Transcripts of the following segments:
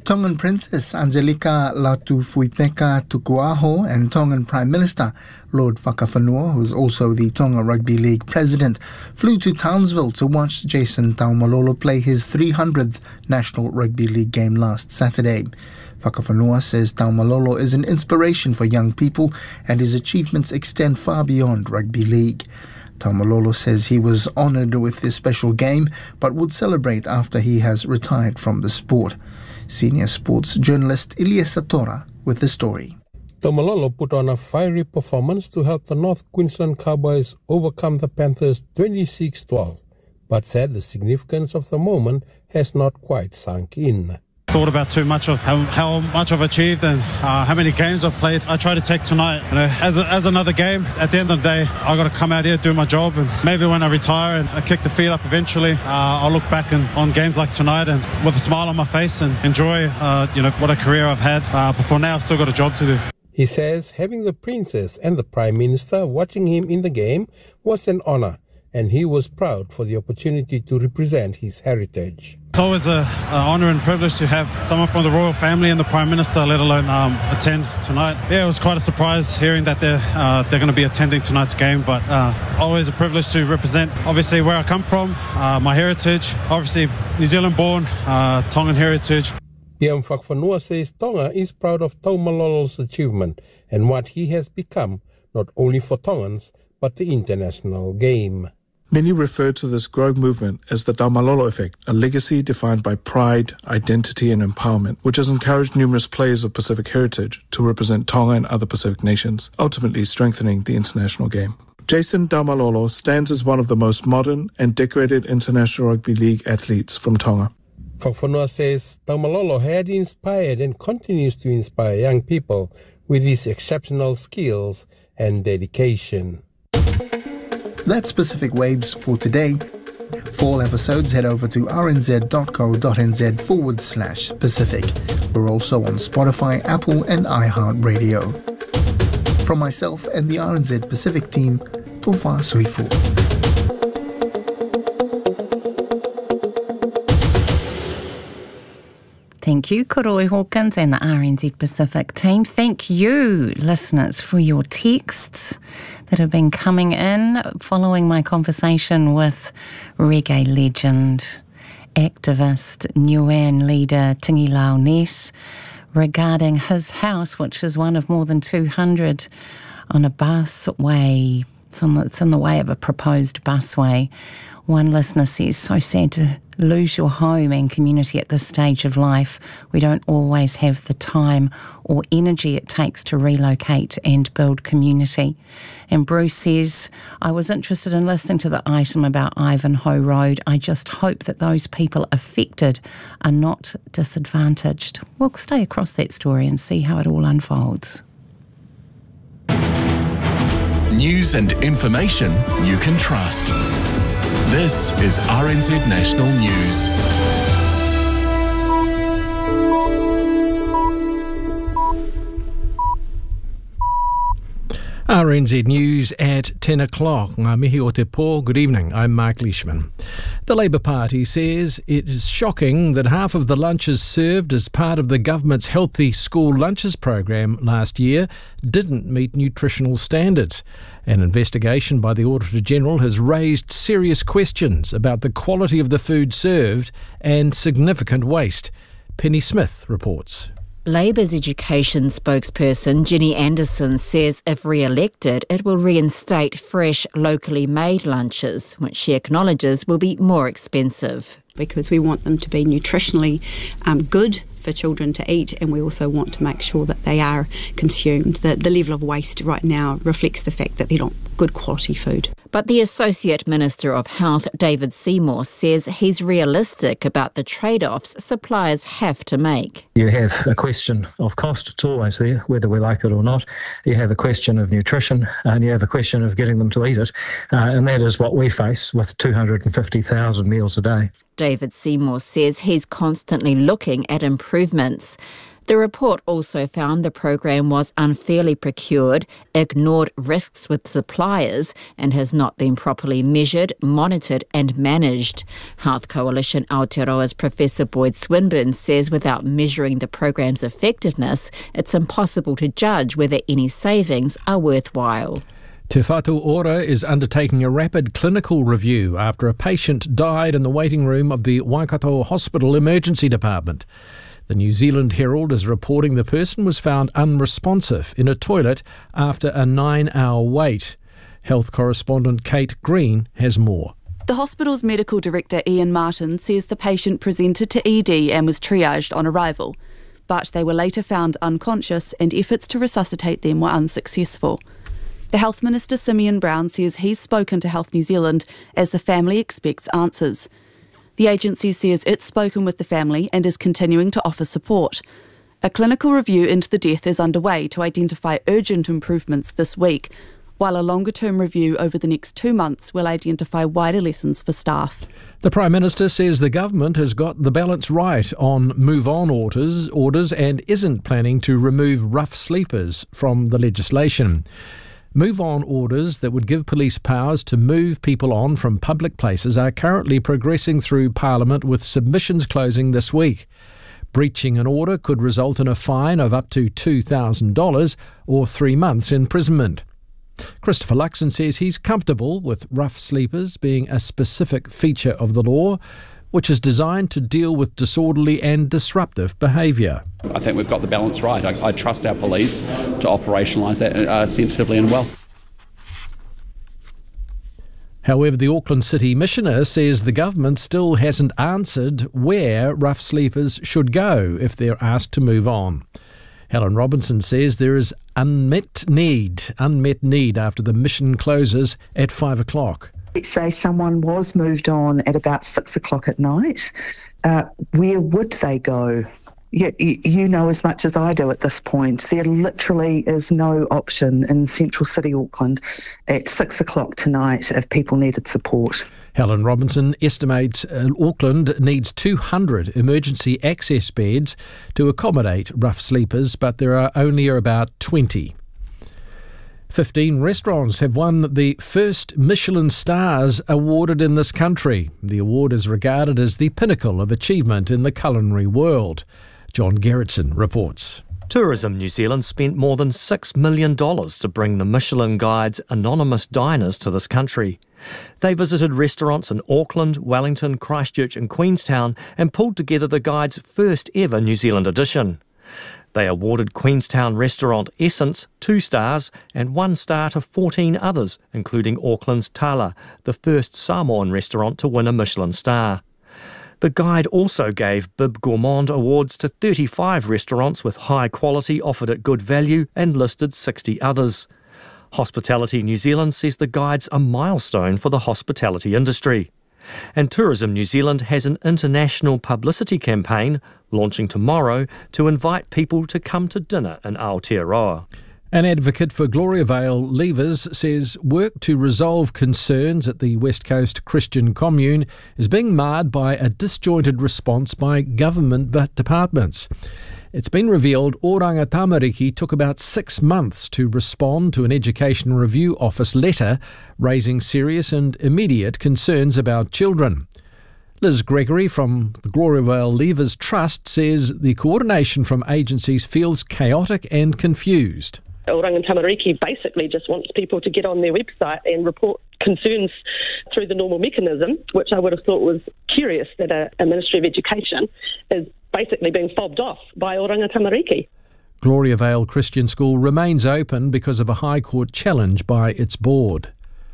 Tongan Princess Angelica Latufuipeka Tukuaho and Tongan Prime Minister Lord Whakawhanua, who is also the Tonga Rugby League president, flew to Townsville to watch Jason Taumalolo play his 300th National Rugby League game last Saturday. Whakawhanua says Taumalolo is an inspiration for young people and his achievements extend far beyond rugby league. Taumalolo says he was honoured with this special game but would celebrate after he has retired from the sport. Senior sports journalist Ilya Satora with the story. Taumalolo put on a fiery performance to help the North Queensland Cowboys overcome the Panthers 26-12, but said the significance of the moment has not quite sunk in. Thought about too much of how much I've achieved and how many games I've played. I try to take tonight as another game. At the end of the day, I got to come out here, do my job, and maybe when I retire and I kick the feet up eventually, I'll look back on games like tonight and with a smile on my face and enjoy what a career I've had. But for now, I've still got a job to do. He says having the Princess and the Prime Minister watching him in the game was an honour, and he was proud for the opportunity to represent his heritage. It's always an honour and privilege to have someone from the royal family and the Prime Minister, let alone attend tonight. Yeah, it was quite a surprise hearing that they're going to be attending tonight's game, but always a privilege to represent, obviously, where I come from, my heritage, obviously New Zealand-born, Tongan heritage. Ian Whakawhanua says Tonga is proud of Taumalolo's achievement and what he has become, not only for Tongans, but the international game. Many refer to this growing movement as the Taumalolo effect, a legacy defined by pride, identity and empowerment, which has encouraged numerous players of Pacific heritage to represent Tonga and other Pacific nations, ultimately strengthening the international game. Jason Taumalolo stands as one of the most modern and decorated International Rugby League athletes from Tonga. Whakawhanua says Taumalolo had inspired and continues to inspire young people with his exceptional skills and dedication. That's Pacific Waves for today. For all episodes, head over to rnz.co.nz/Pacific. We're also on Spotify, Apple and iHeartRadio. From myself and the RNZ Pacific team, Tofa Suifu. Thank you, Koroi Hawkins and the RNZ Pacific team. Thank you, listeners, for your texts that have been coming in following my conversation with reggae legend, activist, Niuan leader Tingi Lau Ness regarding his house, which is one of more than 200 on a busway. It's in the way of a proposed busway. One listener says, so sad to lose your home and community at this stage of life. We don't always have the time or energy it takes to relocate and build community. And Bruce says, I was interested in listening to the item about Ivanhoe Road. I just hope that those people affected are not disadvantaged. We'll stay across that story and see how it all unfolds. News and information you can trust. This is RNZ National News. RNZ News at 10 o'clock. Ngā mihi o te pō. Good evening, I'm Mark Leishman. The Labour Party says it is shocking that half of the lunches served as part of the government's Healthy School Lunches program last year didn't meet nutritional standards. An investigation by the Auditor-General has raised serious questions about the quality of the food served and significant waste. Penny Smith reports. Labour's education spokesperson Ginny Anderson says if re-elected, it will reinstate fresh, locally made lunches, which she acknowledges will be more expensive. Because we want them to be nutritionally good for children to eat, and we also want to make sure that they are consumed. The level of waste right now reflects the fact that they're not good quality food. But the Associate Minister of Health, David Seymour, says he's realistic about the trade-offs suppliers have to make. You have a question of cost, it's always there, whether we like it or not. You have a question of nutrition, and you have a question of getting them to eat it. And that is what we face with 250,000 meals a day. David Seymour says he's constantly looking at improvements. The report also found the program was unfairly procured, ignored risks with suppliers, and has not been properly measured, monitored and managed. Health Coalition Aotearoa's Professor Boyd Swinburne says without measuring the program's effectiveness, it's impossible to judge whether any savings are worthwhile. Te Whatu Ora is undertaking a rapid clinical review after a patient died in the waiting room of the Waikato Hospital Emergency Department. The New Zealand Herald is reporting the person was found unresponsive in a toilet after a 9-hour wait. Health correspondent Kate Green has more. The hospital's medical director Ian Martin says the patient presented to ED and was triaged on arrival, but they were later found unconscious and efforts to resuscitate them were unsuccessful. The Health Minister Simeon Brown says he's spoken to Health New Zealand as the family expects answers. The agency says it's spoken with the family and is continuing to offer support. A clinical review into the death is underway to identify urgent improvements this week, while a longer-term review over the next 2 months will identify wider lessons for staff. The Prime Minister says the government has got the balance right on move-on orders and isn't planning to remove rough sleepers from the legislation. Move-on orders that would give police powers to move people on from public places are currently progressing through Parliament with submissions closing this week. Breaching an order could result in a fine of up to $2,000 or 3 months imprisonment. Christopher Luxon says he's comfortable with rough sleepers being a specific feature of the law, which is designed to deal with disorderly and disruptive behaviour. I think we've got the balance right. I trust our police to operationalise that sensitively and well. However, the Auckland City Missioner says the government still hasn't answered where rough sleepers should go if they're asked to move on. Helen Robinson says there is unmet need after the mission closes at 5 o'clock. Let's say someone was moved on at about 6 o'clock at night. Where would they go? You know as much as I do at this point. There literally is no option in central city Auckland at 6 o'clock tonight if people needed support. Helen Robinson estimates Auckland needs 200 emergency access beds to accommodate rough sleepers, but there are only about 20. 15 restaurants have won the first Michelin stars awarded in this country. The award is regarded as the pinnacle of achievement in the culinary world. John Gerritsen reports. Tourism New Zealand spent more than $6 million to bring the Michelin Guide's anonymous diners to this country. They visited restaurants in Auckland, Wellington, Christchurch and Queenstown and pulled together the Guide's first ever New Zealand edition. They awarded Queenstown restaurant Essence 2 stars and 1 star to 14 others, including Auckland's Tala, the first Samoan restaurant to win a Michelin star. The Guide also gave Bib Gourmand awards to 35 restaurants with high quality offered at good value and listed 60 others. Hospitality New Zealand says the Guide's a milestone for the hospitality industry. And Tourism New Zealand has an international publicity campaign launching tomorrow to invite people to come to dinner in Aotearoa. An advocate for Gloriavale leavers says work to resolve concerns at the West Coast Christian Commune is being marred by a disjointed response by government departments. It's been revealed Oranga Tamariki took about 6 months to respond to an Education Review Office letter raising serious and immediate concerns about children. Liz Gregory from the Gloriavale Leavers Trust says the coordination from agencies feels chaotic and confused. Oranga Tamariki basically just wants people to get on their website and report concerns through the normal mechanism, which I would have thought was curious that a Ministry of Education is basically being fobbed off by Oranga Tamariki. Gloriavale Christian School remains open because of a High Court challenge by its board.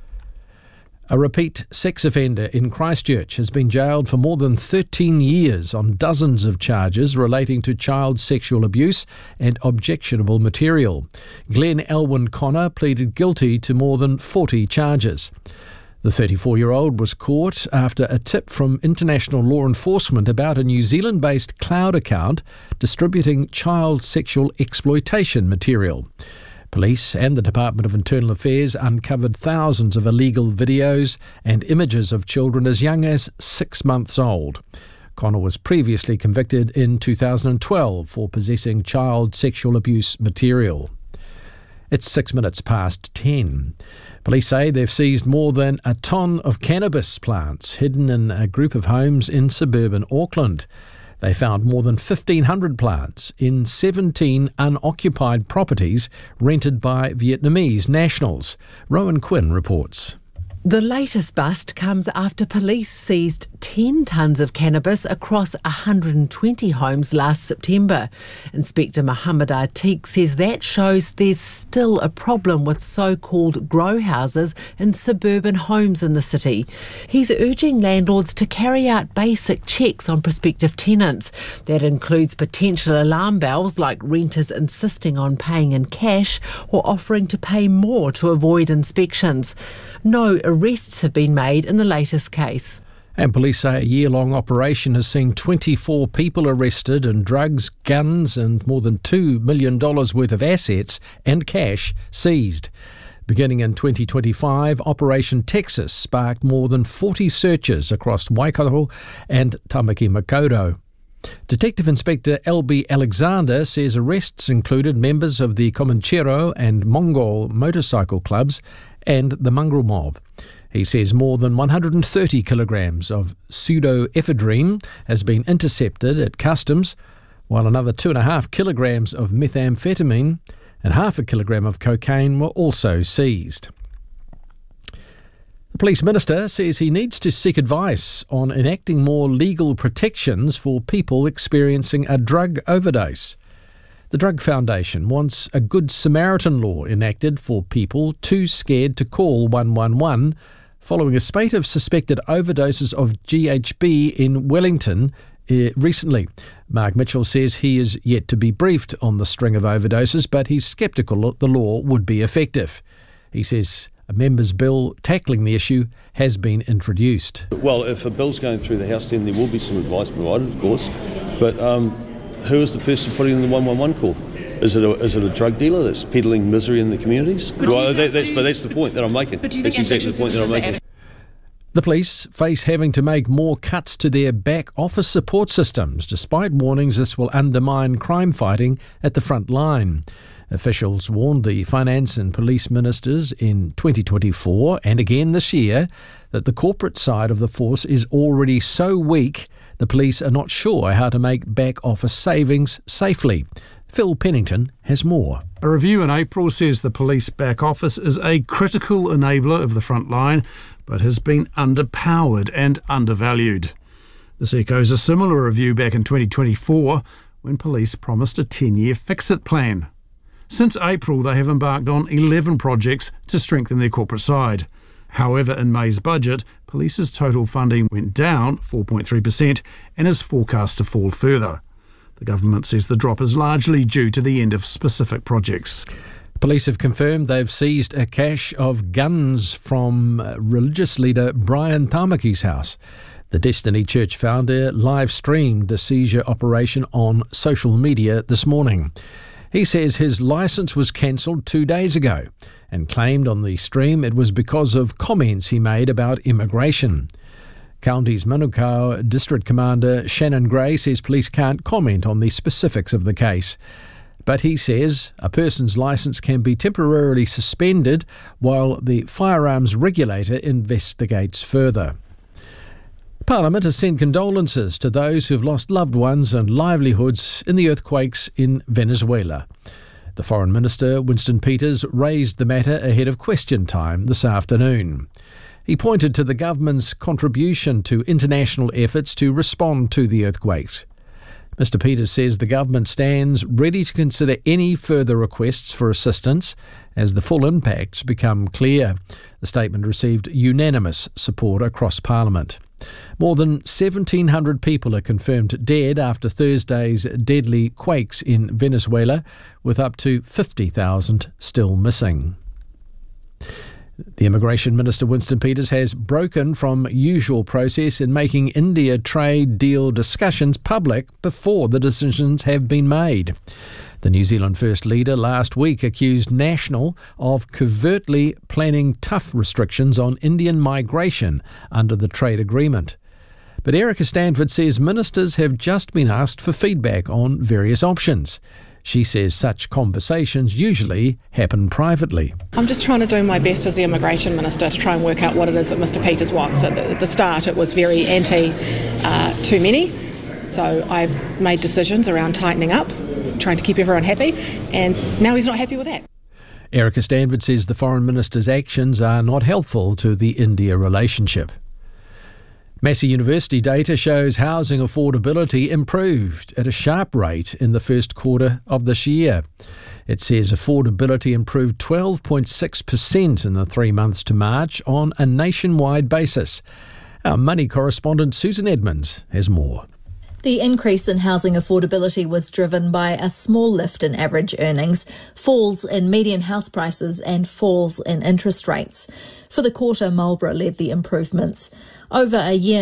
A repeat sex offender in Christchurch has been jailed for more than 13 years on dozens of charges relating to child sexual abuse and objectionable material. Glenn Elwyn Connor pleaded guilty to more than 40 charges. The 34-year-old was caught after a tip from international law enforcement about a New Zealand-based cloud account distributing child sexual exploitation material. Police and the Department of Internal Affairs uncovered thousands of illegal videos and images of children as young as 6 months old. Connor was previously convicted in 2012 for possessing child sexual abuse material. It's 6 minutes past 10. Police say they've seized more than a tonne of cannabis plants hidden in a group of homes in suburban Auckland. They found more than 1,500 plants in 17 unoccupied properties rented by Vietnamese nationals. Rowan Quinn reports. The latest bust comes after police seized 10 tonnes of cannabis across 120 homes last September. Inspector Muhammad Atiq says that shows there's still a problem with so-called grow houses in suburban homes in the city. He's urging landlords to carry out basic checks on prospective tenants. That includes potential alarm bells, like renters insisting on paying in cash or offering to pay more to avoid inspections. No arrests have been made in the latest case. And police say a year-long operation has seen 24 people arrested and drugs, guns and more than $2 million worth of assets and cash seized. Beginning in 2025, Operation Texas sparked more than 40 searches across Waikato and Tamaki Makaurau. Detective Inspector L.B. Alexander says arrests included members of the Comanchero and Mongol motorcycle clubs and the mongrel mob. He says more than 130 kilograms of pseudoephedrine has been intercepted at customs, while another 2.5 kilograms of methamphetamine and 0.5 kilogram of cocaine were also seized. The police minister says he needs to seek advice on enacting more legal protections for people experiencing a drug overdose. The Drug Foundation wants a Good Samaritan law enacted for people too scared to call 111 following a spate of suspected overdoses of GHB in Wellington recently. Mark Mitchell says he is yet to be briefed on the string of overdoses, but he's sceptical the law would be effective. He says a member's bill tackling the issue has been introduced. Well, if a bill's going through the House, then there will be some advice provided, of course, but who is the person putting in the 111 call? Is it a drug dealer that's peddling misery in the communities? Well, that's the point that I'm making. That's exactly the point that I'm making. The police face having to make more cuts to their back office support systems, despite warnings this will undermine crime fighting at the front line. Officials warned the finance and police ministers in 2024 and again this year that the corporate side of the force is already so weak the police are not sure how to make back office savings safely. Phil Pennington has more. A review in April says the police back office is a critical enabler of the front line, but has been underpowered and undervalued. This echoes a similar review back in 2024 when police promised a 10-year fix-it plan. Since April, they have embarked on 11 projects to strengthen their corporate side. However, in May's budget, police's total funding went down 4.3% and is forecast to fall further. The government says the drop is largely due to the end of specific projects. Police have confirmed they've seized a cache of guns from religious leader Brian Tamaki's house. The Destiny Church founder live-streamed the seizure operation on social media this morning. He says his licence was cancelled 2 days ago and claimed on the stream it was because of comments he made about immigration. County's Manukau District Commander Shannon Gray says police can't comment on the specifics of the case. But he says a person's licence can be temporarily suspended while the firearms regulator investigates further. Parliament has sent condolences to those who have lost loved ones and livelihoods in the earthquakes in Venezuela. The Foreign Minister, Winston Peters, raised the matter ahead of question time this afternoon. He pointed to the government's contribution to international efforts to respond to the earthquakes. Mr. Peters says the government stands ready to consider any further requests for assistance as the full impacts become clear. The statement received unanimous support across Parliament. More than 1,700 people are confirmed dead after Thursday's deadly quakes in Venezuela, with up to 50,000 still missing. The Immigration Minister Winston Peters has broken from usual process in making India trade deal discussions public before the decisions have been made. The New Zealand First Leader last week accused National of covertly planning tough restrictions on Indian migration under the trade agreement. But Erica Stanford says ministers have just been asked for feedback on various options. She says such conversations usually happen privately. I'm just trying to do my best as the Immigration Minister to try and work out what it is that Mr Peters wants. At the start it was very anti too many, so I've made decisions around tightening up, trying to keep everyone happy, and now he's not happy with that. Erica Stanford says the Foreign Minister's actions are not helpful to the India relationship. Massey University data shows housing affordability improved at a sharp rate in the first quarter of this year. It says affordability improved 12.6% in the 3 months to March on a nationwide basis. Our Money correspondent Susan Edmonds has more. The increase in housing affordability was driven by a small lift in average earnings, falls in median house prices and falls in interest rates. For the quarter, Marlborough led the improvements. Over a year